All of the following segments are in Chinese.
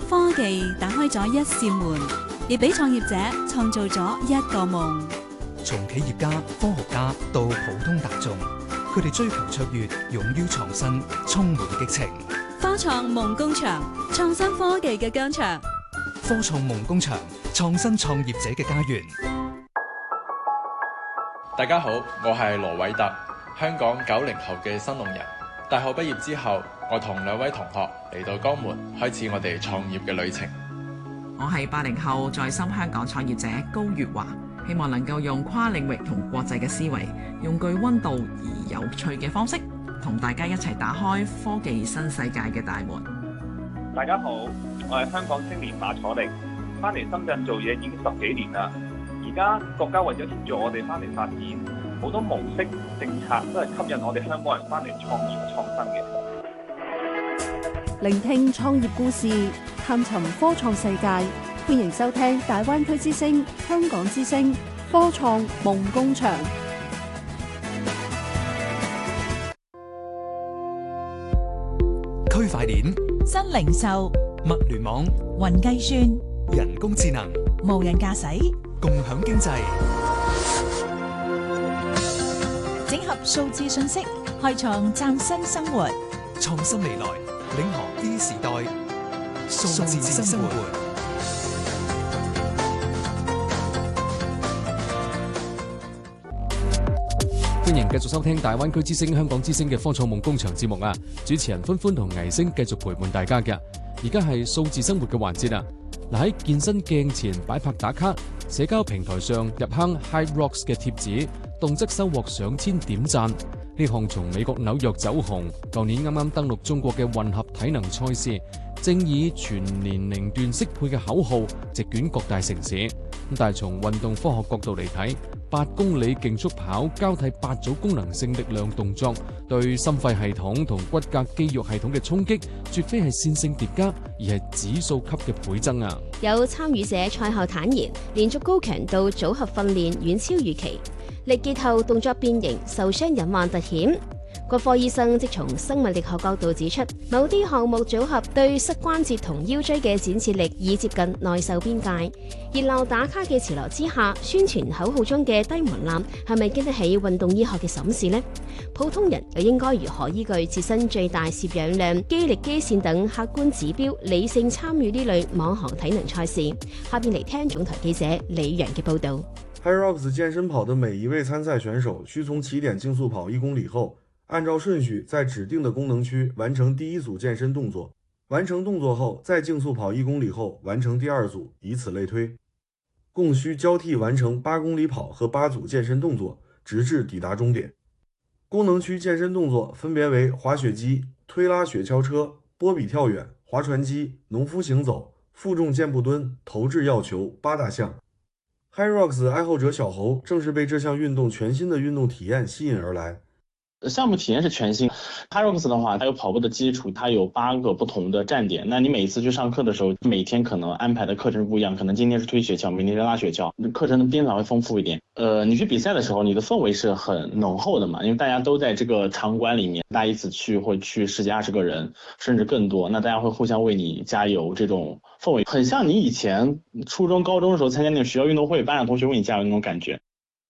科技打開咗一扇門，亦俾創業者創造咗一個夢。 從企業家、科學家到普通大眾，佢哋追求卓越，勇於創新，充滿激情。 科創夢工場，創新科技嘅疆場。 科創夢工場，創新創業者嘅家園。 大家好，我係羅偉特，香港90後嘅新農人。大學畢業之後，我同2位同學嚟到江門，開始我哋創業嘅旅程。 我係80後在深香港創業者高月華，希望能夠用跨領域同國際嘅思維，用具溫度而有趣嘅方式，同大家一齊打開科技新世界嘅大門。 大家好，我係香港青年馬楚力，翻嚟深圳做嘢已經10幾年啦。而家國家為咗協助我哋翻嚟發展，好多模式政策都係吸引我哋香港人翻嚟創業創新嘅。 聆聽創業故事，探尋科創世界，歡迎收聽大灣區之聲、香港之聲科創夢工場。 區塊鏈、 新零售、 物聯網、 雲計算、 人工智能、 無人駕駛、 共享經濟， 整合數字信息，開創嶄新生活。 創新未來，領航 E 時代，數字生活。 歡迎繼續收聽大灣區之聲、香港之聲嘅科創夢工場節目啊！主持人歡歡同倪星繼續陪伴大家嘅。而家係數字生活嘅環節啊！嗱，喺健身鏡前擺拍打卡，社交平台上入坑 HYROX 嘅貼紙，動則收穫上千點讚。呢項從美國紐約走紅，舊年啱啱登陸中國嘅混合體能賽事，正以全年齡段適配嘅口號席捲各大城市。但係從運動科學角度嚟睇，8公里競速跑交替8組功能性力量動作，對心肺系統同骨骼肌肉系統嘅衝擊，絕非係線性疊加，而係指數級嘅倍增啊！ 有參與者賽後坦言，連續高強度組合訓練遠超預期，力竭後動作變形，受傷隱患突顯。骨科醫生即從生物力學角度指出，某啲項目組合對膝關節同腰椎嘅展示力已接近內收邊界。熱鬧打卡嘅潮流之下，宣傳口號中嘅低門檻係咪經得起運動醫學嘅審視呢？普通人又應該如何依據自身最大攝氧量、肌力、肌線等客觀指標，理性參與呢類網行體能賽事？下邊嚟聽總台記者李陽嘅報道。 HYROX 健身跑的每一位參賽選手需從起點競速跑1公里後，按照順序在指定的功能區完成第一組健身動作，完成動作後再競速跑1公里後完成第二組，以此類推，共需交替完成8公里跑和8組健身動作，直至抵達終點。功能區健身動作分別為滑雪機、推拉雪橇車、波比跳遠、划船機、農夫行走、負重健步蹲、投擲藥球8大項。HYROX 愛好者小侯正是被這項運動全新的運動體驗吸引而來。 項目體驗是全新 HYROX 的話，它有跑步的基礎，它有8個不同的站點。那你每一次去上課的時候，每天可能安排的課程不一樣，可能今天是推雪橇，明天是拉雪橇，課程的編排會豐富一點。你去比賽的時候，你的氛圍是很濃厚的嘛，因為大家都在這個場館裡面，大家一起去會去10幾20個人，甚至更多，那大家會互相為你加油，這種氛圍很像你以前初中、高中的時候參加那種學校運動會，班上同學為你加油那種感覺。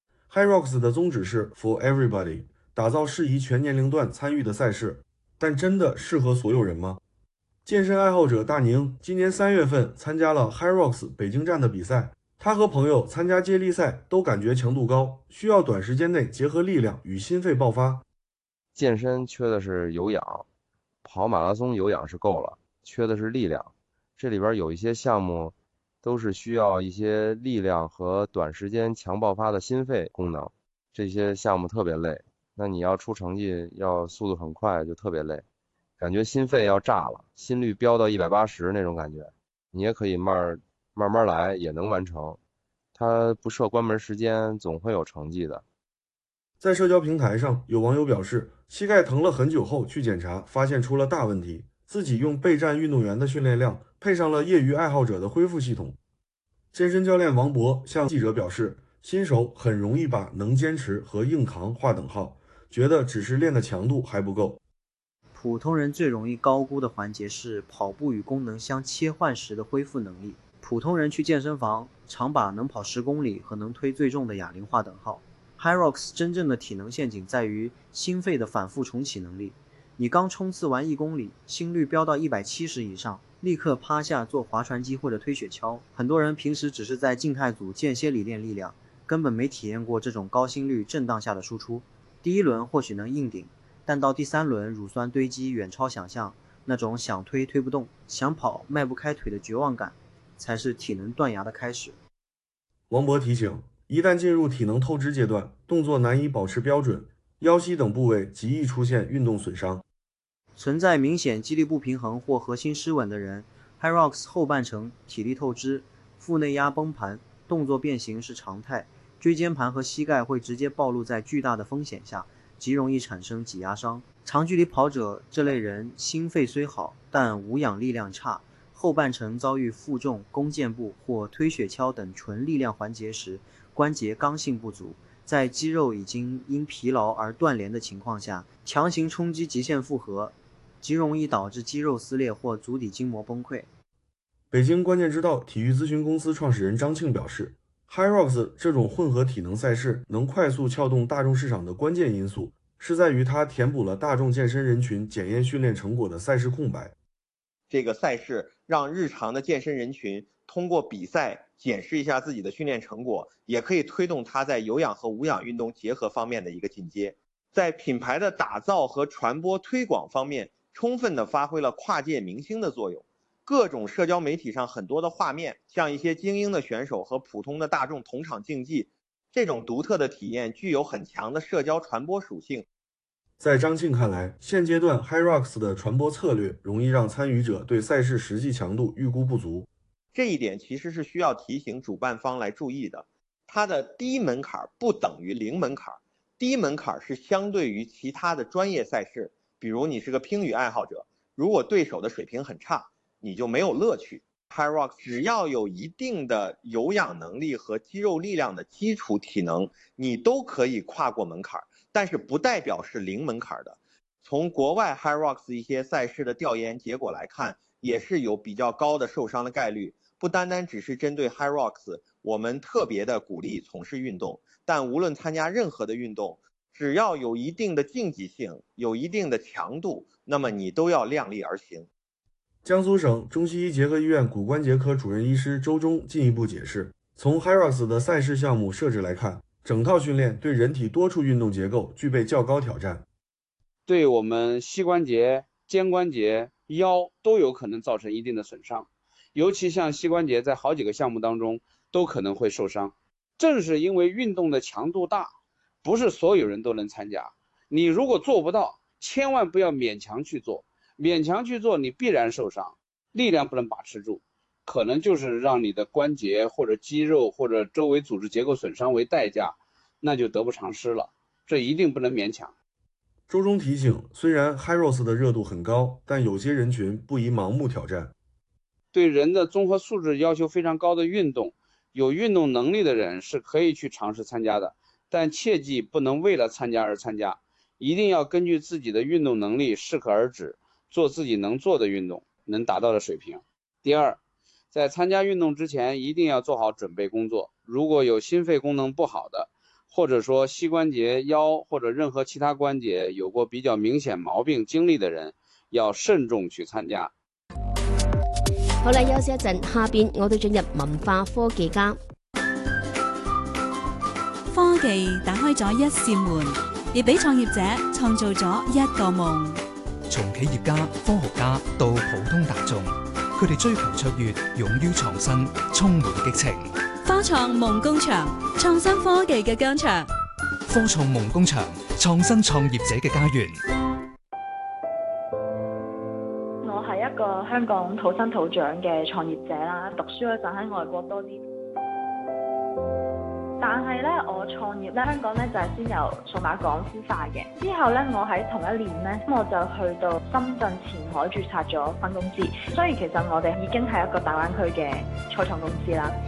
HYROX 的宗旨是 For Everybody，打造適宜全年齡段參與的賽事，但真的適合所有人嗎？健身愛好者大寧今年3月份參加了 HYROX 北京站的比賽，他和朋友參加接力賽都感覺強度高，需要短時間內結合力量與心肺爆發。 健身缺的是有氧，跑馬拉松有氧是夠了，缺的是力量。這裡邊有一些項目都是需要一些力量和短時間強爆發的心肺功能，這些項目特別累。那你要出成績要速度很快，就特別累，感覺心肺要炸了，心率飆到180那種感覺。你也可以慢慢來，也能完成。它不設關門時間，總會有成績的。 在社交平台上，有網友表示，膝蓋疼了很久後去檢查，發現出了大問題，自己用備戰運動員的訓練量配上了業餘愛好者的恢復系統。健身教練王博向記者表示，新手很容易把能堅持和硬扛劃等號，覺得只是練的強度還不夠。 普通人最容易高估的环节是跑步与功能相切换时的恢复能力。普通人去健身房常把能跑10公里和能推最重的哑铃划等号。HYROX 真正的体能陷阱在于心肺的反复重启能力。你刚冲刺完1公里，心率飙到170以上，立刻趴下做划船机或者推雪橇。很多人平时只是在静态组间歇里练力量，根本没体验过这种高心率震荡下的输出。第一轮或许能硬顶，但到第3轮乳酸堆积远超想象，那种想推推不动，想跑迈不开腿的绝望感，才是体能断崖的开始。 王博提醒，一旦进入体能透支阶段，动作难以保持标准，腰膝等部位极易出现运动损伤。 存在明显肌力不平衡或核心失稳的人， HYROX 后半程体力透支，腹内压崩盘，动作变形是常态，椎间盘和膝盖会直接暴露在巨大的风险下，极容易产生挤压伤。长距离跑者这类人心肺虽好，但无氧力量差，后半程遭遇负重、弓箭步或推雪橇等纯力量环节时，关节刚性不足，在肌肉已经因疲劳而断连的情况下，强行冲击极限负荷，极容易导致肌肉撕裂或足底筋膜崩溃。 北京关键之道体育咨询公司创始人张庆表示， HYROX 这种混合体能赛事能快速撬动大众市场的关键因素，是在于它填补了大众健身人群检验训练成果的赛事空白。 这个赛事让日常的健身人群通过比赛检视一下自己的训练成果，也可以推动它在有氧和无氧运动结合方面的一个进阶。在品牌的打造和传播推广方面，充分地发挥了跨界明星的作用。各种社交媒体上很多的画面，像一些精英的选手和普通的大众同场竞技，这种独特的体验具有很强的社交传播属性。 在张庆看来，现阶段 HYROX 的传播策略容易让参与者对赛事实际强度预估不足。 这一点其实是需要提醒主办方来注意的。它的低门槛不等于零门槛，低门槛是相对于其他的专业赛事，比如你是个乒羽爱好者，如果对手的水平很差，你就没有乐趣。HYROX 只要有一定的有氧能力和肌肉力量的基础体能，你都可以跨过门槛，但是不代表是零门槛的。从国外 HYROX 一些赛事的调研结果来看，也是有比较高的受伤的概率。不单单只是针对 HYROX， 我们特别的鼓励从事运动，但无论参加任何的运动，只要有一定的竞技性，有一定的强度，那么你都要量力而行。 江苏省中西医结合医院骨关节科主任医师周忠进一步解释，从 HYROX 的赛事项目设置来看，整套训练对人体多处运动结构具备较高挑战， 对我们膝关节、肩关节、腰都有可能造成一定的损伤，尤其像膝关节在好几个项目当中都可能会受伤。正是因为运动的强度大，不是所有人都能参加，你如果做不到，千万不要勉强去做，勉强去做你必然受伤，力量不能把持住，可能就是让你的关节或者肌肉或者周围组织结构损伤为代价，那就得不偿失了，这一定不能勉强。 周忠提醒，虽然 HYROX 的热度很高，但有些人群不宜盲目挑战。 对人的综合素质要求非常高的运动，有运动能力的人是可以去尝试参加的，但切记不能为了参加而参加，一定要根据自己的运动能力适可而止，做自己能做的运动，能达到的水平。第二，在参加运动之前一定要做好准备工作，如果有心肺功能不好的，或者说膝关节、腰或者任何其他关节有过比较明显毛病经历的人，要慎重去參加。 好啦，休息一陣，下邊我哋進入文化科技家。 科技打開咗一扇門，亦俾創業者創造咗一個夢。 從企業家、科學家到普通大眾，佢哋追求卓越，勇於創新，充滿激情。 科創夢工場，創新科技嘅疆場。 科創夢工場，創新創業者嘅家園。 我係一個香港土生土長嘅創業者啦，讀書嗰陣喺外國多啲。但係咧，我創業咧，香港咧就係先由數碼港孵化嘅。之後咧，我喺同一年咧，我就去到深圳前海註冊咗分公司。所以其實我哋已經係一個大灣區嘅初創公司啦。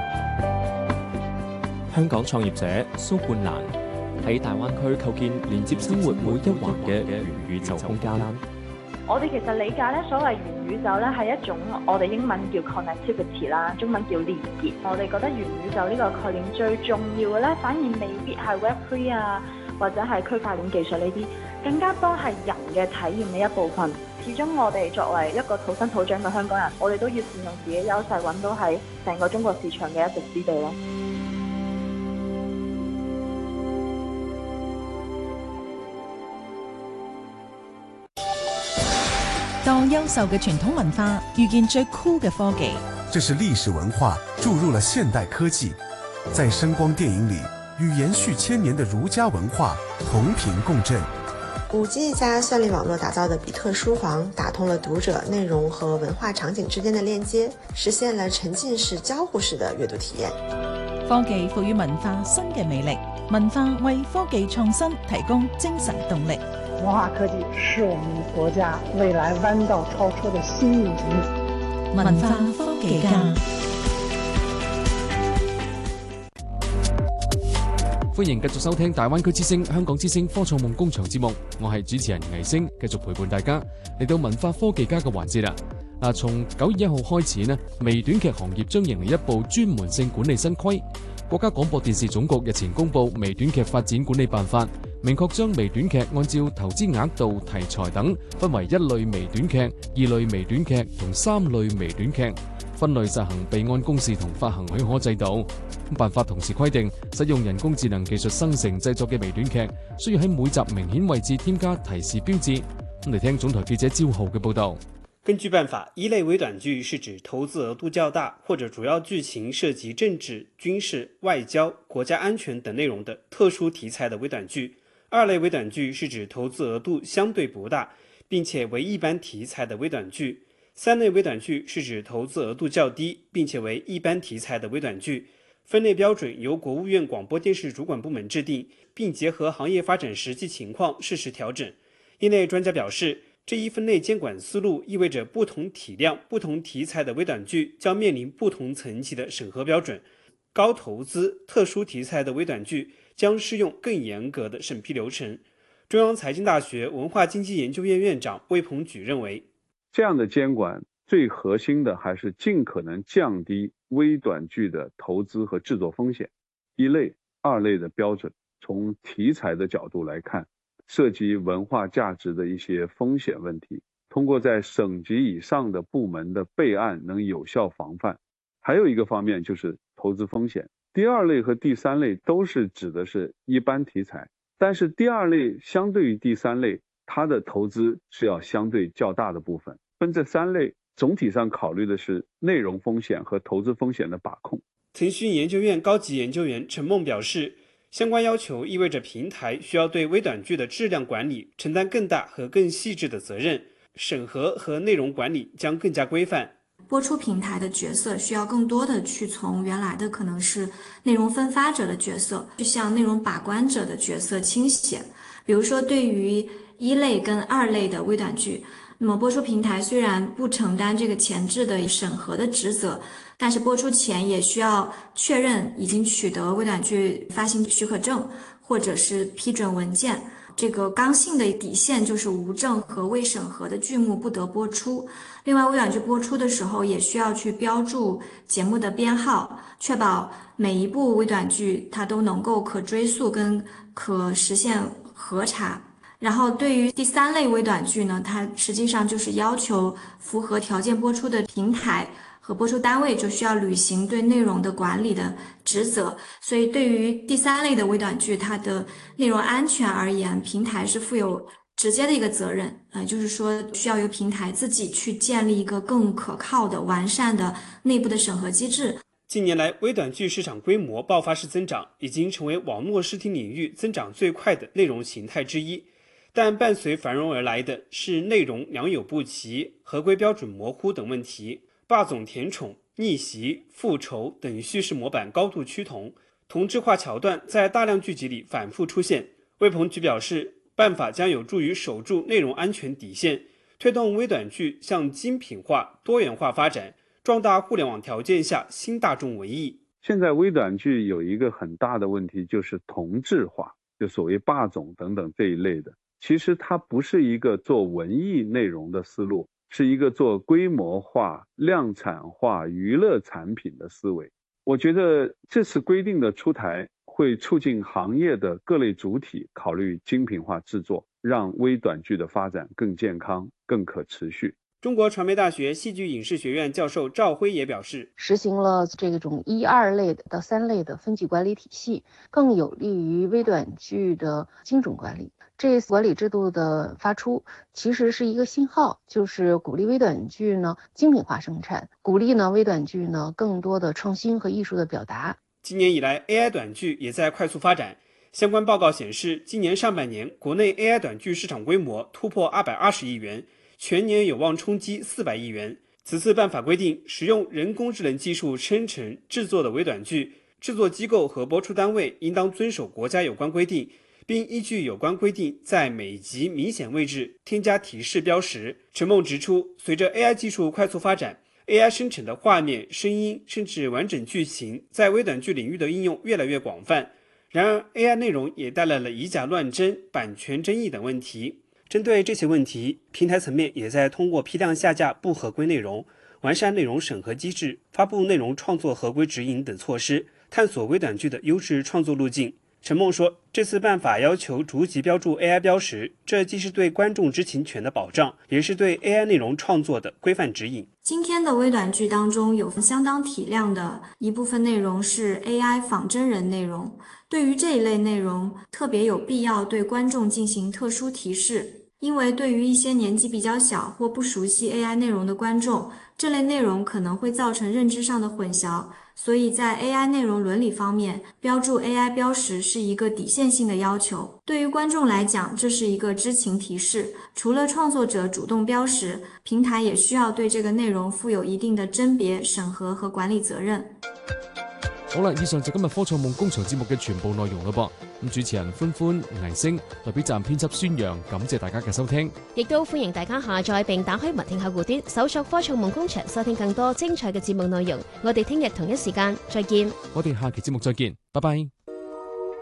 香港創業者蘇冠蘭喺大灣區構建連接生活每一環嘅元宇宙空間， 我哋其實理解咧，所謂元宇宙咧係一種我哋英文叫 connectivity 啦，中文叫連結。我哋覺得元宇宙呢個概念最重要嘅咧，反而未必係 Web3 啊，或者係區塊鏈技術呢啲，更加多係人嘅體驗嘅一部分。始終我哋作為一個土生土長嘅香港人，我哋都要善用自己優勢，揾到喺成個中國市場嘅一席之地咯。 當優秀嘅傳統文化遇見最酷嘅科技， 這是歷史文化注入了現代科技，在聲光電影裏與延續千年的儒家文化同頻共振。 5G 加算力網絡打造的比特書房，打通了讀者內容和文化場景之間的鏈接，實現了沉浸式交互式的閱讀體驗。 科技賦予文化新嘅魅力，文化為科技創新提供精神動力。 文化科技是我們國家未來彎道超車的新引擎。 文化科技家， 歡迎繼續收聽大灣區之聲、香港之聲科創夢工場節目，我係主持人倪星，繼續陪伴大家嚟到文化科技家嘅環節啦。從9月1號開始呢，微短劇行業將迎嚟一部專門性管理新規。國家廣播電視總局日前公布微短劇發展管理辦法，明確將微短劇按照投資額度、題材等分為1類微短劇、2類微短劇同3類微短劇，分類實行備案公示同發行許可制度。辦法同時規定，使用人工智能技術生成製作嘅微短劇，需要喺每集明顯位置添加提示標誌。嚟聽總台記者招浩嘅報道。 根據辦法，1類微短劇是指投資額度較大或者主要劇情涉及政治、軍事、外交、國家安全等內容的特殊題材的微短劇。2類微短劇是指投資額度相對不大，並且為一般題材的微短劇。3類微短劇是指投資額度較低，並且為一般題材的微短劇。分類標準由國務院廣播電視主管部門制定，並結合行業發展實際情況適時調整。業內專家表示，這一分類監管思路意味着不同體量、不同題材的微短劇將面臨不同層級的審核標準。高投資、特殊題材的微短劇將適用更嚴格的審批流程。中央財經大學文化經濟研究院院長魏鵬舉認為， 這樣的監管最核心的還是盡可能降低微短劇的投資和製作風險。1類、2類的標準，從題材的角度來看，涉及文化價值的一些風險問題，通過在省級以上的部門的備案能有效防範。還有一個方面就是投資風險。第2類和第3類都是指的是一般題材，但是第2類相對於第3類，它的投資是要相對較大的部分。分這3類，總體上考慮的是內容風險和投資風險的把控。 騰訊研究院高級研究員陳夢表示，相關要求意味着平台需要對微短劇的質量管理承擔更大和更細緻的責任，審核和內容管理將更加規範。 播出平台的角色需要更多的去從原來的可能是內容分發者的角色，去向內容把關者的角色傾斜。比如說對於1類跟2類的微短劇，那麼播出平台雖然不承擔這個前置的審核的職責，但是播出前也需要確認已經取得微短劇發行許可證或者是批准文件。這個剛性的底線就是無證和未審核的劇目不得播出。另外，微短劇播出的時候也需要去標注節目的編號，確保每一部微短劇它都能夠可追溯跟可實現核查。然後對於第3類微短劇呢，它實際上就是要求符合條件播出的平台和播出單位就需要履行對內容的管理的職責，所以對於第3類的微短劇，它的內容安全而言，平台是負有直接的一個責任，就是說需要由平台自己去建立一個更可靠的、完善的內部的審核機制。 近年來，微短劇市場規模爆發式增長，已經成為網絡視聽領域增長最快的內容形態之一。但伴隨繁榮而來的是內容良莠不齊、合規標準模糊等問題。霸總甜寵、逆襲、復仇等敘事模板高度趨同，同質化橋段在大量劇集裡反覆出現。魏鵬舉表示，辦法將有助於守住內容安全底線，推動微短劇向精品化、多元化發展，壯大互聯網條件下新大眾文藝。 現在微短劇有一個很大的問題，就是同質化，就所謂霸總等等這一類的。 其实它不是一个做文艺内容的思路，是一个做规模化、量产化娱乐产品的思维。我觉得这次规定的出台会促进行业的各类主体考虑精品化制作，让微短剧的发展更健康、更可持续。 中国传媒大学戏剧影视学院教授赵辉也表示， 实行了这种1、2类到3类的分级管理体系，更有利于微短剧的精准管理。这管理制度的发出其实是一个信号，就是鼓励微短剧呢精品化生产，鼓励呢微短剧呢更多的创新和艺术的表达。 今年以来 AI 短剧也在快速发展，相关报告显示，今年上半年国内 AI 短剧市场规模突破220亿元，全年有望冲击400亿元。此次办法规定，使用人工智能技术生成制作的微短剧，制作机构和播出单位应当遵守国家有关规定，并依据有关规定在每集明显位置添加提示标识。陈梦指出，随着 AI 技术快速发展， AI 生成的画面、声音甚至完整剧情在微短剧领域的应用越来越广泛。然而 AI 内容也带来了以假乱真、版权争议等问题。针对这些问题，平台层面也在通过批量下架不合规内容、完善内容审核机制、发布内容创作合规指引等措施，探索微短剧的优质创作路径。陈梦说，这次办法要求逐级标注 AI 标识，这既是对观众知情权的保障，也是对 AI 内容创作的规范指引。 今天的微短剧当中有相当体量的一部分内容是 AI 仿真人内容，对于这一类内容，特别有必要对观众进行特殊提示，因为对于一些年纪比较小或不熟悉 AI 内容的观众，这类内容可能会造成认知上的混淆，所以在 AI 内容伦理方面，标注 AI 标识是一个底线性的要求。对于观众来讲，这是一个知情提示，除了创作者主动标识，平台也需要对这个内容负有一定的甄别、审核和管理责任。 好啦，以上就今日科創夢工場節目嘅全部內容啦噃。咁主持人歡歡、倪星，代表站編輯孫陽，感謝大家嘅收聽。 亦都歡迎大家下載並打開默聽客戶端，搜索科創夢工場，收聽更多精彩嘅節目內容。我哋聽日同一時間再見。 我哋下期節目再見，拜拜。